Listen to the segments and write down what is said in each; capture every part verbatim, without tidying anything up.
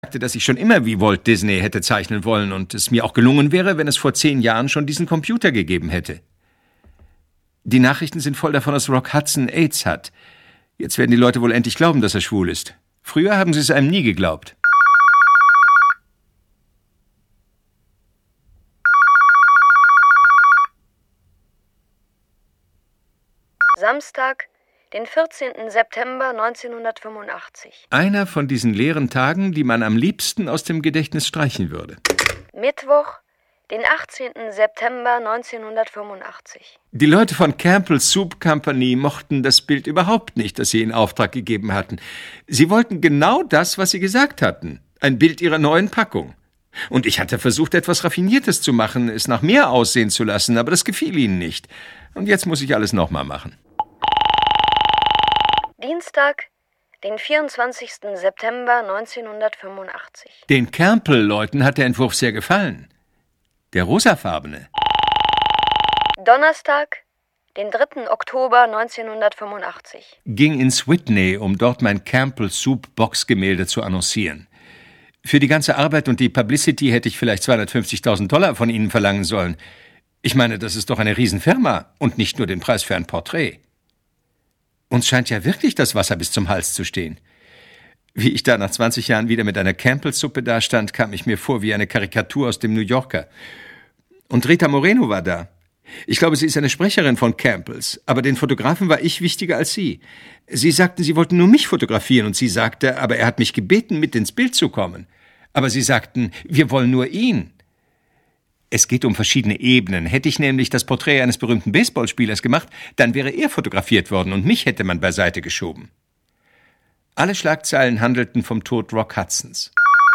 sagte, dass ich schon immer wie Walt Disney hätte zeichnen wollen und es mir auch gelungen wäre, wenn es vor zehn Jahren schon diesen Computer gegeben hätte. Die Nachrichten sind voll davon, dass Rock Hudson AIDS hat. Jetzt werden die Leute wohl endlich glauben, dass er schwul ist. Früher haben sie es einem nie geglaubt. Samstag, den vierzehnten September neunzehnhundertfünfundachtzig. Einer von diesen leeren Tagen, die man am liebsten aus dem Gedächtnis streichen würde. Mittwoch, den achtzehnten September neunzehnhundertfünfundachtzig. Die Leute von Campbell's Soup Company mochten das Bild überhaupt nicht, das sie in Auftrag gegeben hatten. Sie wollten genau das, was sie gesagt hatten. Ein Bild ihrer neuen Packung. Und ich hatte versucht, etwas Raffiniertes zu machen, es nach mehr aussehen zu lassen, aber das gefiel ihnen nicht. Und jetzt muss ich alles nochmal machen. Dienstag, den vierundzwanzigsten September neunzehnhundertfünfundachtzig. Den Campbell-Leuten hat der Entwurf sehr gefallen. Der rosafarbene. Donnerstag, den dritten Oktober neunzehnhundertfünfundachtzig. Ging ins Whitney, um dort mein Campbell-Soup-Box-Gemälde zu annoncieren. Für die ganze Arbeit und die Publicity hätte ich vielleicht zweihundertfünfzigtausend Dollar von ihnen verlangen sollen. Ich meine, das ist doch eine Riesenfirma und nicht nur den Preis für ein Porträt. Uns scheint ja wirklich das Wasser bis zum Hals zu stehen. Wie ich da nach zwanzig Jahren wieder mit einer Campbell-Suppe dastand, kam ich mir vor wie eine Karikatur aus dem New Yorker. Und Rita Moreno war da. Ich glaube, sie ist eine Sprecherin von Campbells, aber den Fotografen war ich wichtiger als sie. Sie sagten, sie wollten nur mich fotografieren und sie sagte, aber er hat mich gebeten, mit ins Bild zu kommen. Aber sie sagten, wir wollen nur ihn. Es geht um verschiedene Ebenen. Hätte ich nämlich das Porträt eines berühmten Baseballspielers gemacht, dann wäre er fotografiert worden und mich hätte man beiseite geschoben. Alle Schlagzeilen handelten vom Tod Rock Hudsons.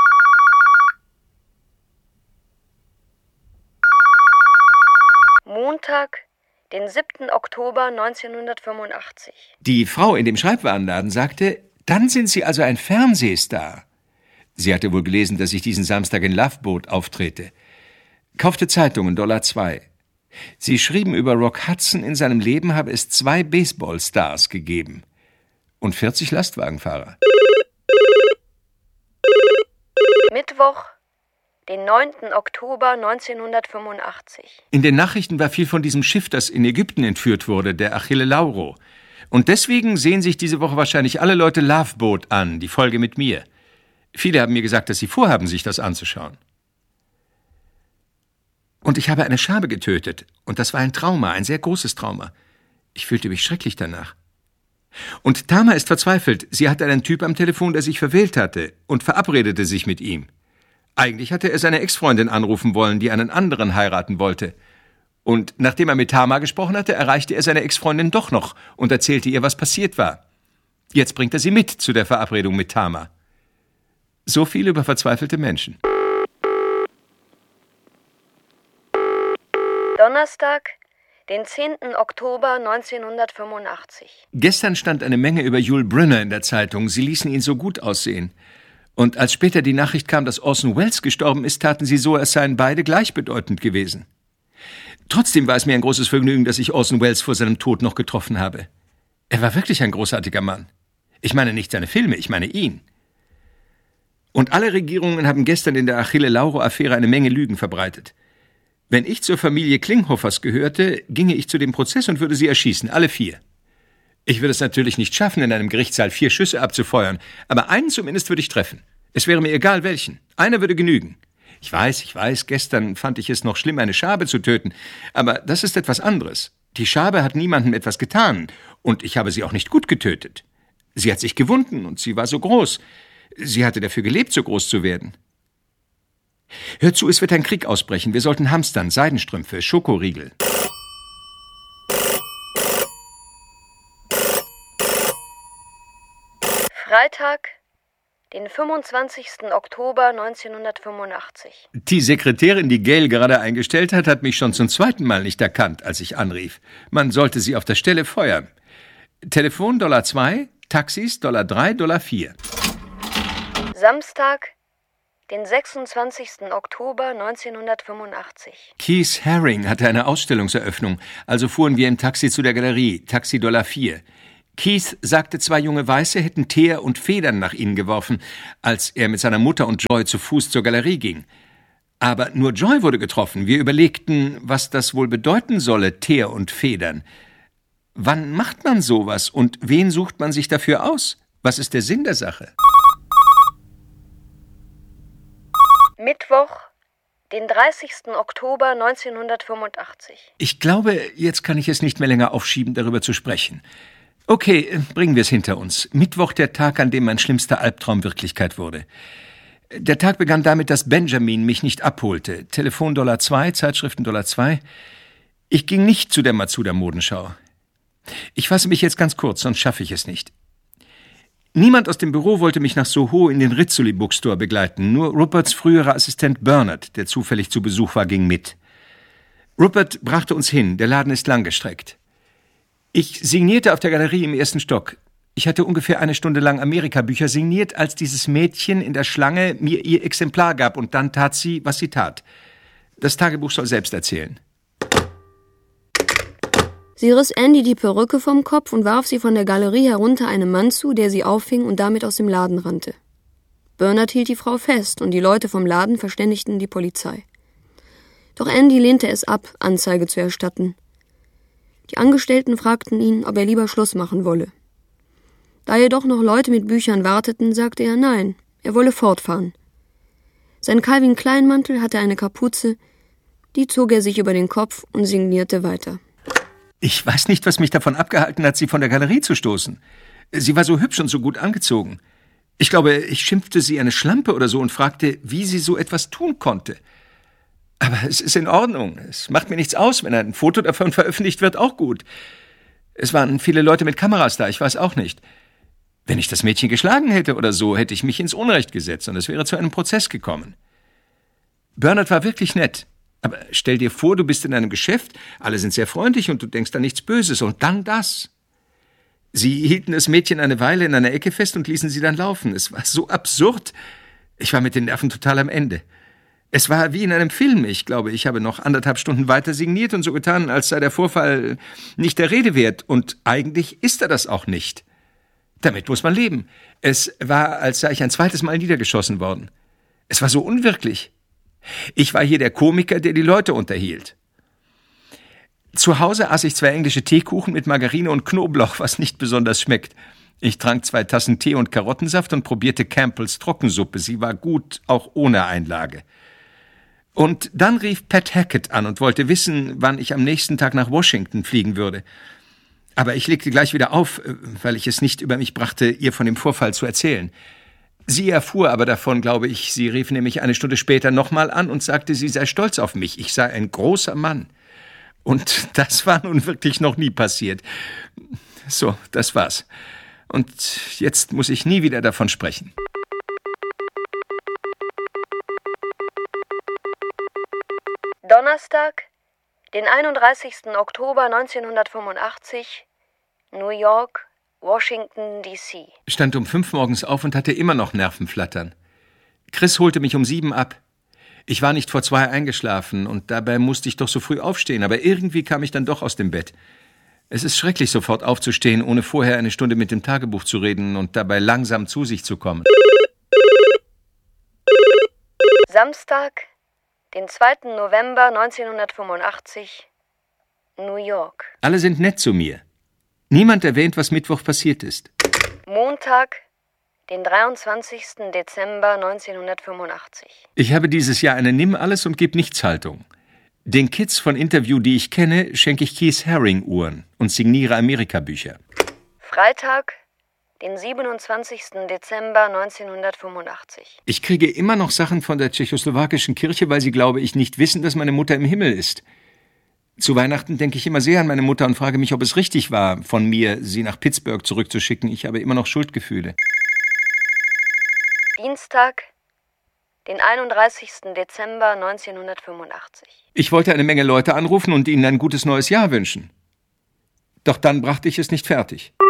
Montag, den siebten Oktober neunzehnhundertfünfundachtzig. Die Frau in dem Schreibwarenladen sagte, dann sind Sie also ein Fernsehstar. Sie hatte wohl gelesen, dass ich diesen Samstag in Loveboat auftrete. Kaufte Zeitungen, Dollar zwei. Sie schrieben über Rock Hudson, in seinem Leben habe es zwei Baseballstars gegeben. Und vierzig Lastwagenfahrer. Mittwoch, den neunten Oktober neunzehnhundertfünfundachtzig. In den Nachrichten war viel von diesem Schiff, das in Ägypten entführt wurde, der Achille Lauro. Und deswegen sehen sich diese Woche wahrscheinlich alle Leute Loveboat an, die Folge mit mir. Viele haben mir gesagt, dass sie vorhaben, sich das anzuschauen. Und ich habe eine Schabe getötet. Und das war ein Trauma, ein sehr großes Trauma. Ich fühlte mich schrecklich danach. Und Tama ist verzweifelt. Sie hatte einen Typ am Telefon, der sich verwählt hatte und verabredete sich mit ihm. Eigentlich hatte er seine Ex-Freundin anrufen wollen, die einen anderen heiraten wollte. Und nachdem er mit Tama gesprochen hatte, erreichte er seine Ex-Freundin doch noch und erzählte ihr, was passiert war. Jetzt bringt er sie mit zu der Verabredung mit Tama. So viel über verzweifelte Menschen. Donnerstag, den zehnten Oktober neunzehnhundertfünfundachtzig. Gestern stand eine Menge über Yul Brynner in der Zeitung. Sie ließen ihn so gut aussehen. Und als später die Nachricht kam, dass Orson Welles gestorben ist, taten sie so, als seien beide gleichbedeutend gewesen. Trotzdem war es mir ein großes Vergnügen, dass ich Orson Welles vor seinem Tod noch getroffen habe. Er war wirklich ein großartiger Mann. Ich meine nicht seine Filme, ich meine ihn. Und alle Regierungen haben gestern in der Achille-Lauro-Affäre eine Menge Lügen verbreitet. Wenn ich zur Familie Klinghofers gehörte, ginge ich zu dem Prozess und würde sie erschießen, alle vier. Ich würde es natürlich nicht schaffen, in einem Gerichtssaal vier Schüsse abzufeuern, aber einen zumindest würde ich treffen. Es wäre mir egal welchen. Einer würde genügen. Ich weiß, ich weiß, gestern fand ich es noch schlimm, eine Schabe zu töten, aber das ist etwas anderes. Die Schabe hat niemandem etwas getan und ich habe sie auch nicht gut getötet. Sie hat sich gewunden und sie war so groß. Sie hatte dafür gelebt, so groß zu werden. Hör zu, es wird ein Krieg ausbrechen. Wir sollten hamstern, Seidenstrümpfe, Schokoriegel. Freitag, den fünfundzwanzigsten Oktober neunzehnhundertfünfundachtzig. Die Sekretärin, die Gail gerade eingestellt hat, hat mich schon zum zweiten Mal nicht erkannt, als ich anrief. Man sollte sie auf der Stelle feuern. Telefon Dollar zwei, Taxis Dollar drei, Dollar vier. Samstag, den sechsundzwanzigsten Oktober neunzehnhundertfünfundachtzig. Keith Haring hatte eine Ausstellungseröffnung, also fuhren wir im Taxi zu der Galerie, Taxi Dollar vier. Keith sagte, zwei junge Weiße hätten Teer und Federn nach ihnen geworfen, als er mit seiner Mutter und Joy zu Fuß zur Galerie ging. Aber nur Joy wurde getroffen. Wir überlegten, was das wohl bedeuten solle, Teer und Federn. Wann macht man sowas und wen sucht man sich dafür aus? Was ist der Sinn der Sache? Mittwoch, den dreißigsten Oktober neunzehnhundertfünfundachtzig. Ich glaube, jetzt kann ich es nicht mehr länger aufschieben, darüber zu sprechen. Okay, bringen wir es hinter uns. Mittwoch, der Tag, an dem mein schlimmster Albtraum Wirklichkeit wurde. Der Tag begann damit, dass Benjamin mich nicht abholte. Telefon Dollar zwei, Zeitschriften Dollar zwei. Ich ging nicht zu der Matsuda-Modenschau. Ich fasse mich jetzt ganz kurz, sonst schaffe ich es nicht. Niemand aus dem Büro wollte mich nach Soho in den Rizzoli Bookstore begleiten. Nur Ruperts früherer Assistent Bernard, der zufällig zu Besuch war, ging mit. Rupert brachte uns hin. Der Laden ist langgestreckt. Ich signierte auf der Galerie im ersten Stock. Ich hatte ungefähr eine Stunde lang Amerika-Bücher signiert, als dieses Mädchen in der Schlange mir ihr Exemplar gab, und dann tat sie, was sie tat. Das Tagebuch soll selbst erzählen. Sie riss Andy die Perücke vom Kopf und warf sie von der Galerie herunter einem Mann zu, der sie auffing und damit aus dem Laden rannte. Bernard hielt die Frau fest und die Leute vom Laden verständigten die Polizei. Doch Andy lehnte es ab, Anzeige zu erstatten. Die Angestellten fragten ihn, ob er lieber Schluss machen wolle. Da jedoch noch Leute mit Büchern warteten, sagte er nein, er wolle fortfahren. Sein Calvin Klein-Mantel hatte eine Kapuze, die zog er sich über den Kopf und signierte weiter. Ich weiß nicht, was mich davon abgehalten hat, sie von der Galerie zu stoßen. Sie war so hübsch und so gut angezogen. Ich glaube, ich schimpfte sie eine Schlampe oder so und fragte, wie sie so etwas tun konnte. Aber es ist in Ordnung. Es macht mir nichts aus, wenn ein Foto davon veröffentlicht wird, auch gut. Es waren viele Leute mit Kameras da, ich weiß auch nicht. Wenn ich das Mädchen geschlagen hätte oder so, hätte ich mich ins Unrecht gesetzt und es wäre zu einem Prozess gekommen. Bernard war wirklich nett. Aber stell dir vor, du bist in einem Geschäft, alle sind sehr freundlich und du denkst an nichts Böses und dann das. Sie hielten das Mädchen eine Weile in einer Ecke fest und ließen sie dann laufen. Es war so absurd. Ich war mit den Nerven total am Ende. Es war wie in einem Film. Ich glaube, ich habe noch anderthalb Stunden weiter signiert und so getan, als sei der Vorfall nicht der Rede wert. Und eigentlich ist er das auch nicht. Damit muss man leben. Es war, als sei ich ein zweites Mal niedergeschossen worden. Es war so unwirklich. Ich war hier der Komiker, der die Leute unterhielt. Zu Hause aß ich zwei englische Teekuchen mit Margarine und Knoblauch, was nicht besonders schmeckt. Ich trank zwei Tassen Tee und Karottensaft und probierte Campbells Trockensuppe. Sie war gut, auch ohne Einlage. Und dann rief Pat Hackett an und wollte wissen, wann ich am nächsten Tag nach Washington fliegen würde. Aber ich legte gleich wieder auf, weil ich es nicht über mich brachte, ihr von dem Vorfall zu erzählen. Sie erfuhr aber davon, glaube ich. Sie rief nämlich eine Stunde später nochmal an und sagte, sie sei stolz auf mich. Ich sei ein großer Mann. Und das war nun wirklich noch nie passiert. So, das war's. Und jetzt muss ich nie wieder davon sprechen. Donnerstag, den einunddreißigsten Oktober neunzehnhundertfünfundachtzig, New York, Washington, D C Stand um fünf morgens auf und hatte immer noch Nervenflattern. Chris holte mich um sieben ab. Ich war nicht vor zwei eingeschlafen und dabei musste ich doch so früh aufstehen, aber irgendwie kam ich dann doch aus dem Bett. Es ist schrecklich, sofort aufzustehen, ohne vorher eine Stunde mit dem Tagebuch zu reden und dabei langsam zu sich zu kommen. Samstag, den zweiten November neunzehnhundertfünfundachtzig, New York. Alle sind nett zu mir. Niemand erwähnt, was Mittwoch passiert ist. Montag, den dreiundzwanzigsten Dezember neunzehnhundertfünfundachtzig. Ich habe dieses Jahr eine Nimm-alles- und Gib-nichts-Haltung. Den Kids von Interview, die ich kenne, schenke ich Keith Haring-Uhren und signiere Amerika-Bücher. Freitag, den siebenundzwanzigsten Dezember neunzehnhundertfünfundachtzig. Ich kriege immer noch Sachen von der tschechoslowakischen Kirche, weil sie, glaube ich, nicht wissen, dass meine Mutter im Himmel ist. Zu Weihnachten denke ich immer sehr an meine Mutter und frage mich, ob es richtig war, von mir, sie nach Pittsburgh zurückzuschicken. Ich habe immer noch Schuldgefühle. Dienstag, den einunddreißigsten Dezember neunzehnhundertfünfundachtzig. Ich wollte eine Menge Leute anrufen und ihnen ein gutes neues Jahr wünschen. Doch dann brachte ich es nicht fertig.